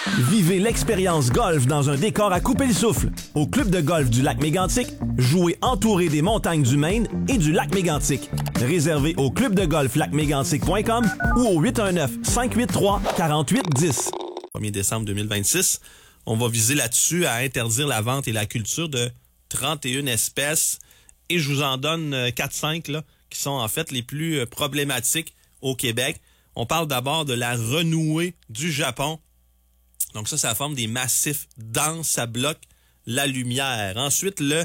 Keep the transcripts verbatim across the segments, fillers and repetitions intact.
Vivez l'expérience golf dans un décor à couper le souffle. Au club de golf du lac Mégantic, jouez entouré des montagnes du Maine et du lac Mégantic. Réservé au club de golf lac mégantic point com ou au huit un neuf, cinq huit trois, quatre huit un zéro. premier décembre deux mille vingt-six, on va viser là-dessus à interdire la vente et la culture de trente et une espèces. Et je vous en donne quatre cinq là, qui sont en fait les plus problématiques au Québec. On parle d'abord de la renouée du Japon. Donc ça, ça forme des massifs denses, ça bloque la lumière. Ensuite, le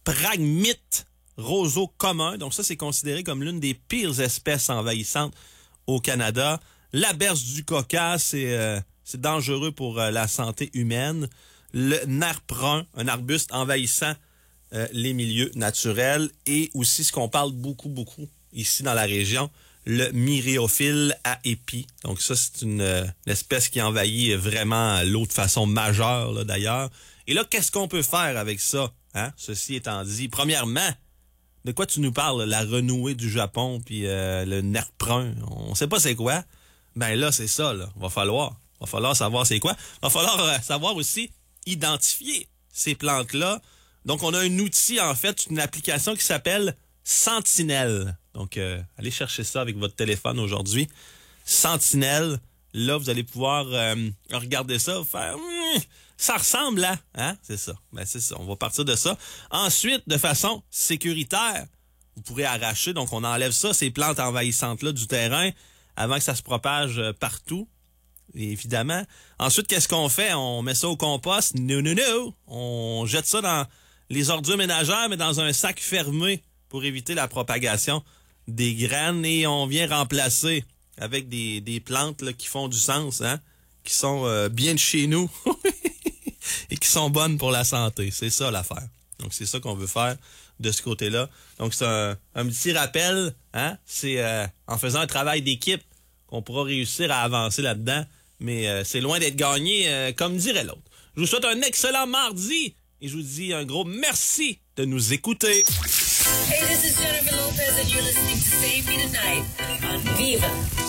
pragmite roseau commun. Donc ça, c'est considéré comme l'une des pires espèces envahissantes au Canada. La berce du coca, c'est euh, c'est dangereux pour euh, la santé humaine. Le nerf brun, un arbuste envahissant euh, les milieux naturels. Et aussi, ce qu'on parle beaucoup, beaucoup ici dans la région, le myriaphile à épis. Donc ça, c'est une, euh, une espèce qui envahit vraiment l'eau de façon majeure, là, d'ailleurs. Et là, qu'est-ce qu'on peut faire avec ça? Hein? Ceci étant dit, premièrement, de quoi tu nous parles? La renouée du Japon, puis euh, le nerf brun. On sait pas c'est quoi. Ben là, c'est ça, là. Va falloir. Va falloir savoir c'est quoi. Va falloir euh, savoir aussi identifier ces plantes-là. Donc, on a un outil, en fait, une application qui s'appelle Sentinelle. Donc, euh, allez chercher ça avec votre téléphone aujourd'hui. Sentinelle. Là, vous allez pouvoir euh, regarder ça, faire hum, ça ressemble à, hein? C'est ça. Ben, c'est ça. On va partir de ça. Ensuite, de façon sécuritaire, vous pourrez arracher. Donc, on enlève ça, ces plantes envahissantes-là du terrain, avant que ça se propage partout. Et évidemment. Ensuite, qu'est-ce qu'on fait? On met ça au compost? Non, non, non. On jette ça dans les ordures ménagères, mais dans un sac fermé pour éviter la propagation des graines. Et on vient remplacer avec des, des plantes là, qui font du sens, hein, qui sont euh, bien de chez nous et qui sont bonnes pour la santé. C'est ça l'affaire. Donc, c'est ça qu'on veut faire de ce côté-là. Donc, c'est un, un petit rappel. Hein, c'est euh, en faisant un travail d'équipe qu'on pourra réussir à avancer là-dedans. Mais euh, c'est loin d'être gagné, euh, comme dirait l'autre. Je vous souhaite un excellent mardi et je vous dis un gros merci de nous écouter. Hey, this is Jennifer Lopez and you're listening to Save Me Tonight on Viva.